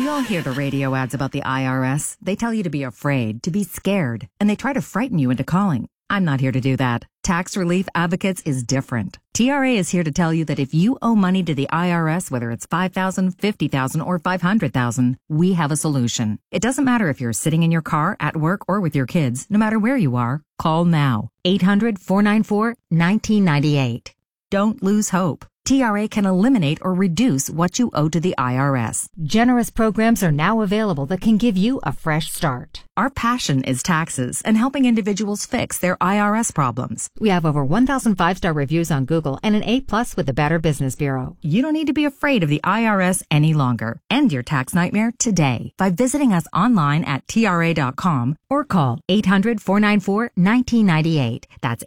We all hear the radio ads about the IRS. They tell you to be afraid, to be scared, and they try to frighten you into calling. I'm not here to do that. Tax Relief Advocates is different. TRA is here to tell you that if you owe money to the IRS, whether it's $5,000, $50,000, or $500,000, we have a solution. It doesn't matter if you're sitting in your car, at work, or with your kids. No matter where you are, call now. 800-494-1998. Don't lose hope. TRA can eliminate or reduce what you owe to the IRS. Generous programs are now available that can give you a fresh start. Our passion is taxes and helping individuals fix their IRS problems. We have over 1,000 5-star reviews on Google and an A+ with the Better Business Bureau. You don't need to be afraid of the IRS any longer. End your tax nightmare today by visiting us online at TRA.com or call 800-494-1998. That's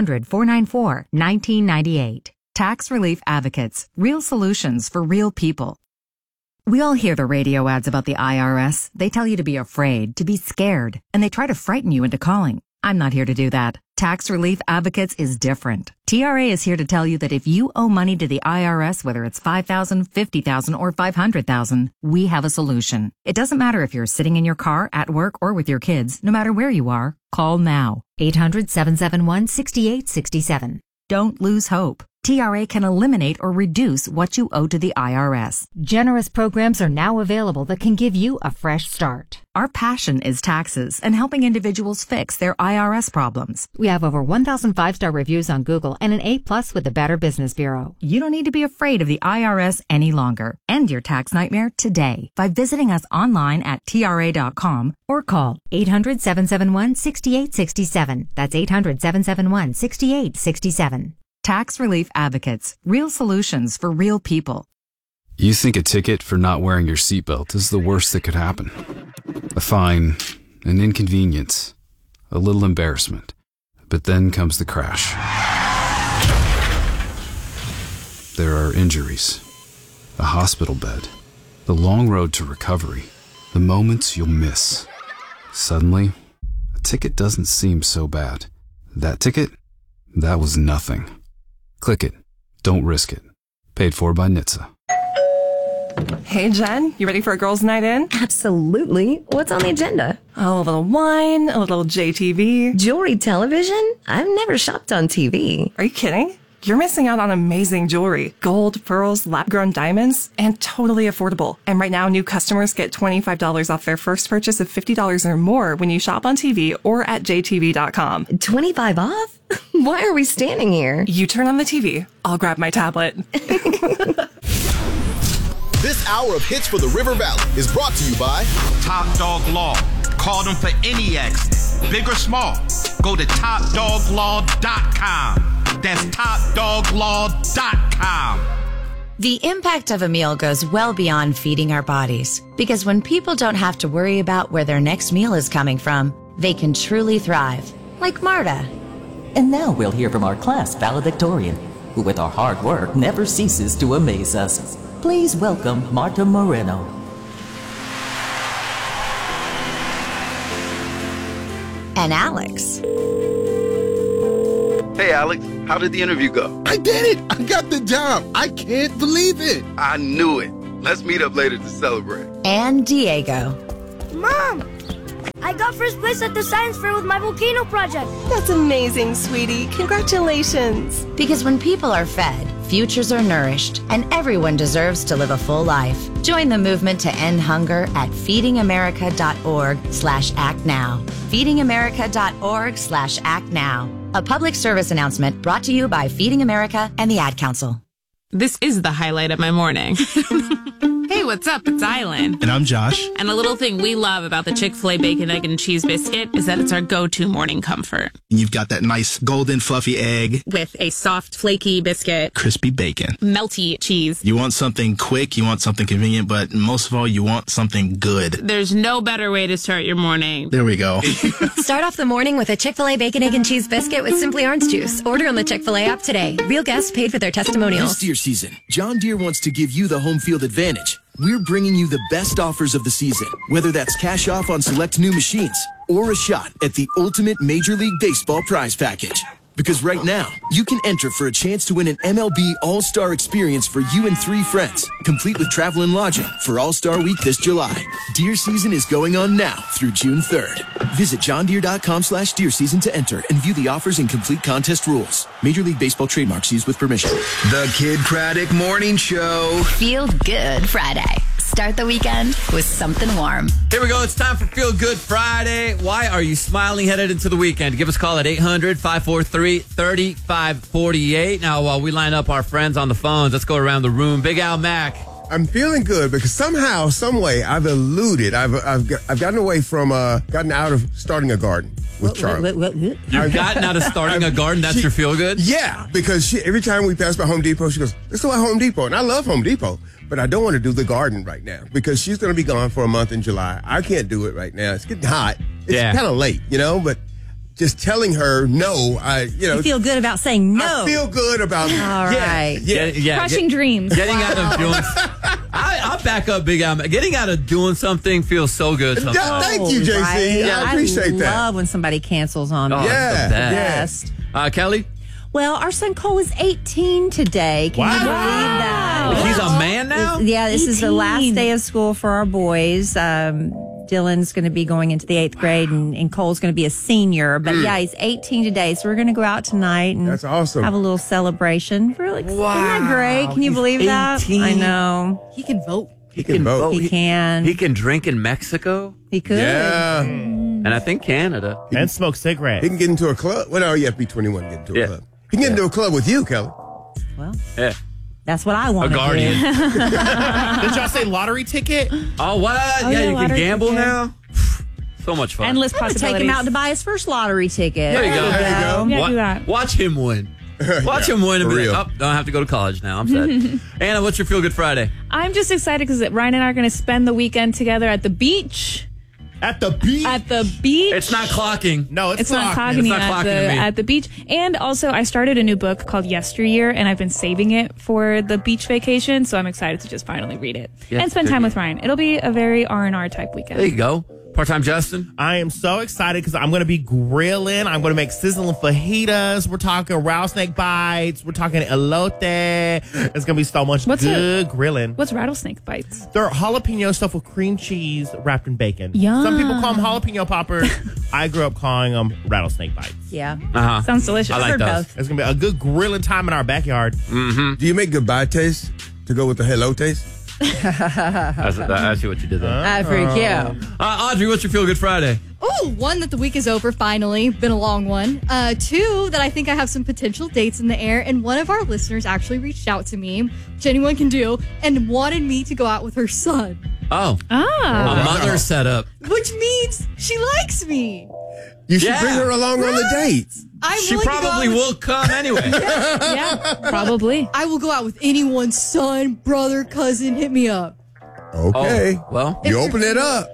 800-494-1998. Tax Relief Advocates. Real solutions for real people. We all hear the radio ads about the IRS. They tell you to be afraid, to be scared, and they try to frighten you into calling. I'm not here to do that. Tax Relief Advocates is different. TRA is here to tell you that if you owe money to the IRS, whether it's $5,000, $50,000, or $500,000, we have a solution. It doesn't matter if you're sitting in your car, at work, or with your kids. No matter where you are, call now. 800-771-6867. Don't lose hope. TRA can eliminate or reduce what you owe to the IRS. Generous programs are now available that can give you a fresh start. Our passion is taxes and helping individuals fix their IRS problems. We have over 1,000 5-star reviews on Google and an A+ with the Better Business Bureau. You don't need to be afraid of the IRS any longer. End your tax nightmare today by visiting us online at TRA.com or call 800-771-6867. That's 800-771-6867. Tax Relief Advocates. Real solutions for real people. You think a ticket for not wearing your seatbelt is the worst that could happen. A fine, an inconvenience, a little embarrassment. But then comes the crash. There are injuries, a hospital bed, the long road to recovery, the moments you'll miss. Suddenly, a ticket doesn't seem so bad. That ticket? That was nothing. Click it. Don't risk it. Paid for by NHTSA. Hey, Jen, you ready for a girls' night in? Absolutely. What's on the agenda? Oh, a little wine, a little JTV. Jewelry television? I've never shopped on TV. Are you kidding? You're missing out on amazing jewelry. Gold, pearls, lab-grown diamonds, and totally affordable. And right now, new customers get $25 off their first purchase of $50 or more when you shop on TV or at jtv.com. 25 off? Why are we standing here? You turn on the TV. I'll grab my tablet. This hour of Hits for the River Valley is brought to you by Top Dog Law. Call them for any accident, big or small. Go to topdoglaw.com. That's topdoglaw.com. The impact of a meal goes well beyond feeding our bodies. Because when people don't have to worry about where their next meal is coming from, they can truly thrive. Like Marta. And now we'll hear from our class valedictorian, who with our hard work never ceases to amaze us. Please welcome Marta Moreno. And Alex. Hey, Alex, how did the interview go? I did it! I got the job! I can't believe it! I knew it. Let's meet up later to celebrate. And Diego. Mom! I got first place at the science fair with my volcano project. That's amazing, sweetie. Congratulations. Because when people are fed, futures are nourished, and everyone deserves to live a full life. Join the movement to end hunger at feedingamerica.org/actnow. feedingamerica.org/actnow. A public service announcement brought to you by Feeding America and the Ad Council. This is the highlight of my morning. Hey, what's up? It's Island. And I'm Josh. And a little thing we love about the Chick-fil-A Bacon, Egg, and Cheese Biscuit is that it's our go-to morning comfort. And you've got that nice golden fluffy egg. With a soft, flaky biscuit. Crispy bacon. Melty cheese. You want something quick, you want something convenient, but most of all, you want something good. There's no better way to start your morning. There we go. Start off the morning with a Chick-fil-A Bacon, Egg, and Cheese Biscuit with Simply Orange Juice. Order on the Chick-fil-A app today. Real guests paid for their testimonials. This deer season, John Deere wants to give you the home field advantage. We're bringing you the best offers of the season, whether that's cash off on select new machines or a shot at the ultimate Major League Baseball prize package. Because right now, you can enter for a chance to win an MLB All-Star experience for you and 3 friends, complete with travel and lodging for All-Star Week this July. Deer season is going on now through June 3rd. Visit johndeere.com/deer season to enter and view the offers and complete contest rules. Major League Baseball trademarks used with permission. The Kid Craddock Morning Show. Feel Good Friday. Start the weekend with something warm. Here we go. It's time for Feel Good Friday. Why are you smiling headed into the weekend? Give us a call at 800-543-3548. Now, while we line up our friends on the phones, let's go around the room. Big Al Mack. I'm feeling good because somehow, some way, I've eluded. I've gotten away from, gotten out of starting a garden with Charlie. You've gotten out of starting a garden? That's your feel good? Yeah, because every time we pass by Home Depot, she goes, let's go at Home Depot. And I love Home Depot, but I don't want to do the garden right now because she's going to be gone for a month in July. I can't do it right now. It's getting hot. It's kind of late, but just telling her no, You feel good about saying no. I feel good about all right. Crushing dreams. Getting out of doing. I'll back up, Big Al. Getting out of doing something feels so good sometimes. Thank you, JC. Right? I appreciate that. I love when somebody cancels on me. Oh, yeah, best. Kelly? Well, our son Cole is 18 today. Can you believe that? He's a man now? This is the last day of school for our boys. Dylan's going to be going into the 8th grade, and Cole's going to be a senior. But he's 18 today, so we're going to go out tonight and that's awesome. Have a little celebration. Really, isn't that great? Can you believe 18. That? I know. He can vote. He can vote. He can. He can drink in Mexico. He could. Yeah. And I think Canada. And smoke cigarettes. He can get into a club. Well, no, you have to be 21 to get into a club. He can get into a club with you, Kelly. Well, that's what I want to do. A guardian. Did y'all say lottery ticket? Oh, what? Oh, you can gamble ticket. now? So much fun. Endless I'm going to possibilities. take him out to buy his first lottery ticket. There you go. Yeah, do that. Watch him win. Watch him win and be like, don't have to go to college now. I'm sad. Anna, what's your Feel Good Friday? I'm just excited because Ryan and I are going to spend the weekend together at the beach. At the beach? At the beach. It's not clocking. No, it's not clocking at the beach. And also, I started a new book called Yesteryear, and I've been saving it for the beach vacation, so I'm excited to just finally read it and spend time with Ryan. It'll be a very R&R type weekend. There you go. Part-time Justin? I am so excited because I'm going to be grilling. I'm going to make sizzling fajitas. We're talking rattlesnake bites. We're talking elote. It's going to be so much good grilling. What's rattlesnake bites? They're jalapeno stuffed with cream cheese wrapped in bacon. Yum. Some people call them jalapeno poppers. I grew up calling them rattlesnake bites. Yeah. Sounds delicious. I like those. It's going to be a good grilling time in our backyard. Mm-hmm. Do you make goodbye taste to go with the hello taste? I see what you did there. I freak you. Audrey, what's your Feel Good Friday? Ooh, 1, that the week is over, finally. Been a long one. 2, that I think I have some potential dates in the air. And one of our listeners actually reached out to me, which anyone can do, and wanted me to go out with her son. Oh. A mother setup. Which means she likes me. You should bring her along on the dates. She probably will come anyway. Yeah, probably. I will go out with anyone's son, brother, cousin. Hit me up. Okay. Oh, well, you open it up.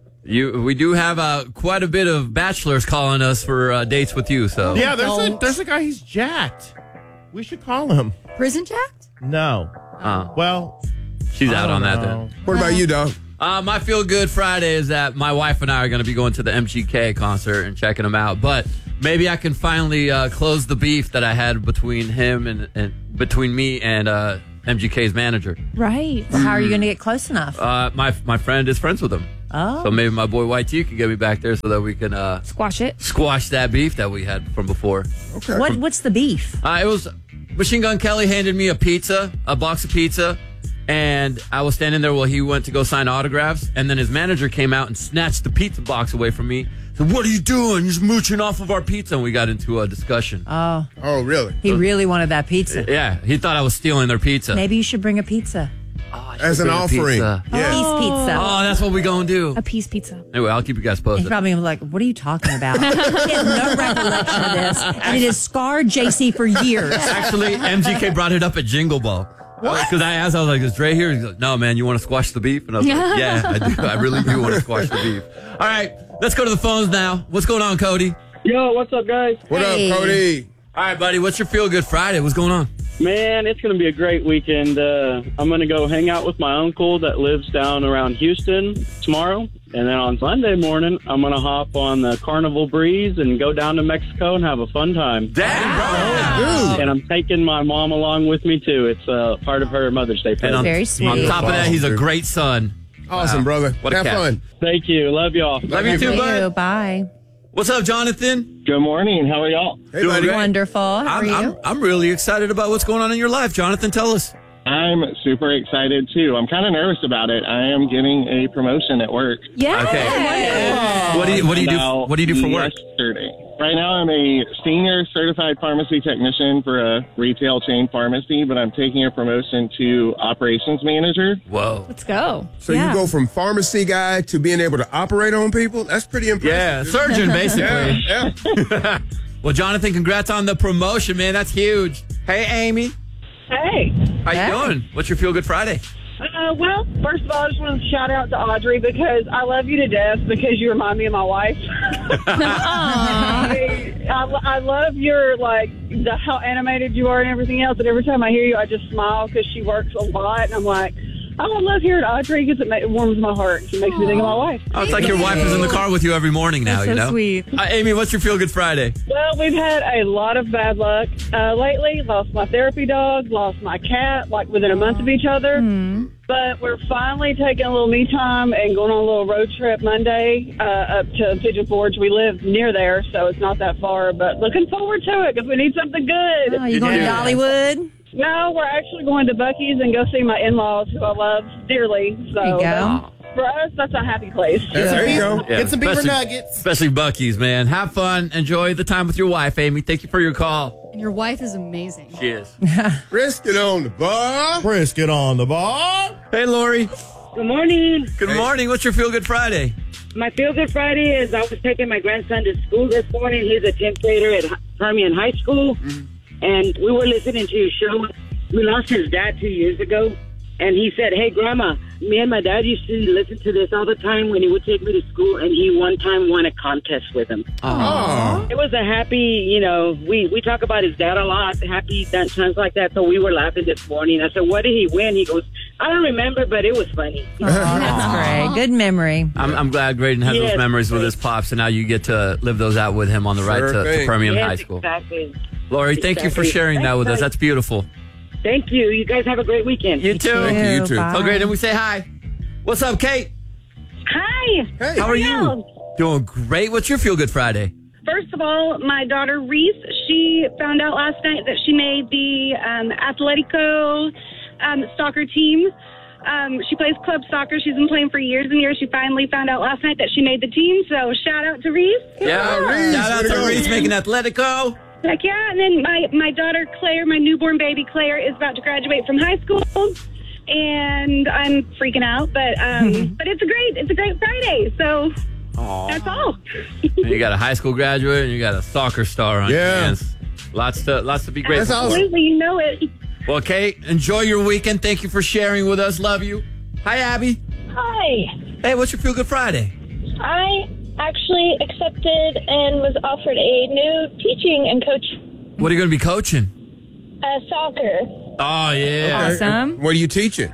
We do have quite a bit of bachelors calling us for dates with you. So yeah, there's a guy. He's jacked. We should call him. Prison jacked? No. Well, she's out on that then. What about you, dog? My Feel Good Friday is that my wife and I are going to be going to the MGK concert and checking them out. But maybe I can finally close the beef that I had between him and between me and MGK's manager. Right. Well, how are you going to get close enough? My friend is friends with him. Oh. So maybe my boy YT can get me back there so that we can squash that beef that we had from before. Okay. What's the beef? It was Machine Gun Kelly handed me a box of pizza. And I was standing there while he went to go sign autographs. And then his manager came out and snatched the pizza box away from me. Said, "What are you doing? You're mooching off of our pizza." And we got into a discussion. Oh, really? He really wanted that pizza. Yeah, he thought I was stealing their pizza. Maybe you should bring a pizza. As an offering. A piece pizza. Oh, that's what we gonna do. A piece pizza. Anyway, I'll keep you guys posted. He's probably like, what are you talking about? He has no recollection of this. And it has scarred JC for years. Actually, MGK brought it up at Jingle Ball. Because I asked, I was like, is Dre here? He's like, no, man, you want to squash the beef? And I was like, yeah, I do. I really do want to squash the beef. All right, let's go to the phones now. What's going on, Cody? Yo, what's up, guys? What up, Cody? All right, buddy, what's your Feel Good Friday? What's going on? Man, it's going to be a great weekend. I'm going to go hang out with my uncle that lives down around Houston tomorrow. And then on Sunday morning, I'm going to hop on the Carnival Breeze and go down to Mexico and have a fun time. Damn, And I'm taking my mom along with me, too. It's part of her Mother's Day present. Very sweet. On top of that, he's a great son. Awesome, brother. What a Have cat. fun. Thank you. Love y'all. Love you too, bud. Bye. What's up, Jonathan? Good morning. How are y'all? Hey, buddy. Wonderful. How are you? I'm really excited about what's going on in your life. Jonathan, tell us. I'm super excited, too. I'm kind of nervous about it. I am getting a promotion at work. Yeah. Okay. What do you do for work? Yesterday. Right now, I'm a senior certified pharmacy technician for a retail chain pharmacy, but I'm taking a promotion to operations manager. Whoa. Let's go. So you go from pharmacy guy to being able to operate on people? That's pretty impressive. Yeah, surgeon, basically. Yeah. Well, Jonathan, congrats on the promotion, man. That's huge. Hey, Amy. Hey. How you doing? What's your Feel Good Friday? Well, first of all, I just want to shout out to Audrey because I love you to death because you remind me of my wife. I love your, how animated you are and everything else. And every time I hear you, I just smile because she works a lot. And I'm like, I love hearing Audrey because it warms my heart. It makes me think of my wife. Oh, it's like your wife is in the car with you every morning now, That's you know? so sweet. Amy, what's your Feel Good Friday? Well, we've had a lot of bad luck lately. Lost my therapy dog, lost my cat, within a month of each other. Mm-hmm. But we're finally taking a little me time and going on a little road trip Monday up to Pigeon Forge. We live near there, so it's not that far. But looking forward to it because we need something good. Oh, you going to Dollywood? No, we're actually going to Buc-ee's and go see my in-laws, who I love dearly. So There you go. for us, that's a happy place. There you go. Yeah, Get some beaver especially- nuggets. Especially Buc-ee's, man. Have fun. Enjoy the time with your wife, Amy. Thank you for your call. And your wife is amazing. She is. Brisket on the bar. Brisket on the bar. Hey, Lori. Good morning. Good morning. What's your Feel Good Friday? My Feel Good Friday is I was taking my grandson to school this morning. He's a 10th grader at Permian High School. And we were listening to your show. We lost his dad 2 years ago. And he said, hey, Grandma, me and my dad used to listen to this all the time when he would take me to school. And he one time won a contest with him. Aww. It was a happy, we talk about his dad a lot, happy times like that. So we were laughing this morning. I said, what did he win? He goes, I don't remember, but it was funny. Oh, that's great. Good memory. I'm glad Graydon has those memories with his pops, and now you get to live those out with him on the ride to Permian High School. Exactly. Lori, thank you for sharing that with us. That's beautiful. Thank you. You guys have a great weekend. You too. Thank you. You too. Oh, Graydon, we say hi. What's up, Kate? Hi. Hey. How are you? Doing great. What's your Feel Good Friday? First of all, my daughter Reese, she found out last night that she made the Atletico soccer team. She plays club soccer. She's been playing for years and years. She finally found out last night that she made the team. So shout out to Reese. Yeah, Reese. shout out to Reese making Atletico. Heck yeah. And then my daughter Claire, my newborn baby Claire, is about to graduate from high school. And I'm freaking out, but it's a great Friday. So that's all. You got a high school graduate and you got a soccer star on your hands. Lots to be grateful for. Absolutely, you know it. Well, Kate, enjoy your weekend. Thank you for sharing with us. Love you. Hi, Abby. Hi. Hey, what's your Feel Good Friday? I actually accepted and was offered a new teaching and coach What are you going to be coaching? soccer. Oh, yeah. Awesome. What are you teaching?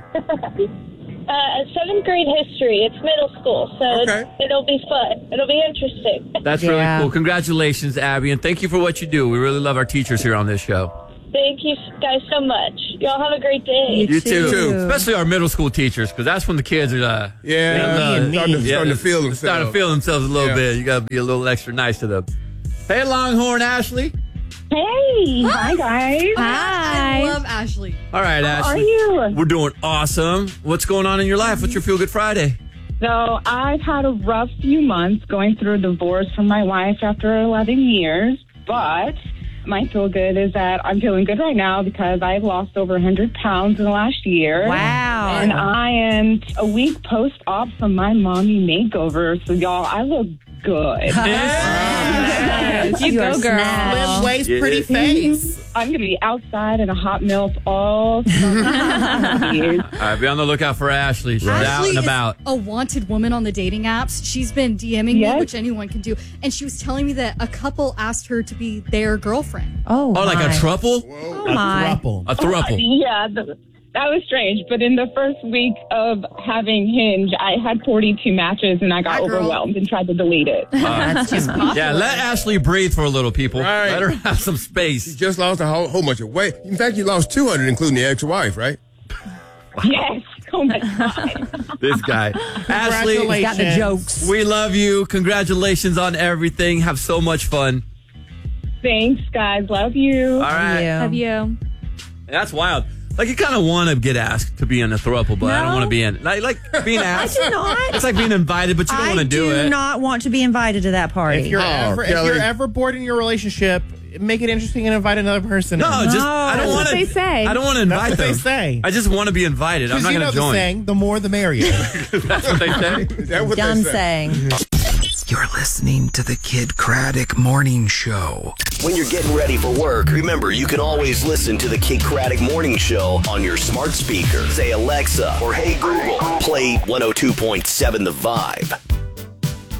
7th grade history. It's middle school, so it'll be fun. It'll be interesting. That's really cool. Congratulations, Abby, and thank you for what you do. We really love our teachers here on this show. Thank you guys so much. Y'all have a great day. You too. Especially our middle school teachers, because that's when the kids are starting to feel themselves. Starting to feel themselves a little bit. You got to be a little extra nice to them. Hey, Longhorn Ashley. Hey. Hi, guys. Hi. I love Ashley. All right, How Ashley. are you? We're doing awesome. What's going on in your life? What's your Feel Good Friday? So I've had a rough few months going through a divorce from my wife after 11 years, but my feel good is that I'm feeling good right now because I've lost over 100 pounds in the last year. Wow. And I am a week post-op from my mommy makeover. So, y'all, I look good. Yes. You go, girl. Slim waist, pretty face. I'm going to be outside in a hot milk all summer. All right, be on the lookout for Ashley. She's out Ashley and is about. a wanted woman on the dating apps. She's been DMing me, which anyone can do. And she was telling me that a couple asked her to be their girlfriend. Oh, like a throuple? Oh, A throuple. Yeah, That was strange, but in the first week of having Hinge, I had 42 matches and I got overwhelmed and tried to delete it. That's too much. Yeah, let Ashley breathe for a little, people. Right. Let her have some space. She just lost a whole bunch of weight. In fact, you lost 200, including the ex-wife, right? Yes. Oh, my God. This guy. Ashley, got the jokes. We love you. Congratulations on everything. Have so much fun. Thanks, guys. Love you. All right. Love you. That's wild. Like, you kind of want to get asked to be in a throuple, but I don't want to be in. Like being asked. I do not. It's like being invited, but you don't want to do it. I do not want to be invited to that party. If you're ever bored in your relationship, make it interesting and invite another person. No, I don't want to. They say. I don't want to invite them. They say. I just want to be invited. I'm not going to join. Saying, the more the merrier. That's what they say. Is that what Dumb they say? saying. You're listening to the Kid Craddock Morning Show. When you're getting ready for work, remember you can always listen to the Kid Craddock Morning Show on your smart speaker. Say Alexa or Hey Google, play 102.7 The Vibe.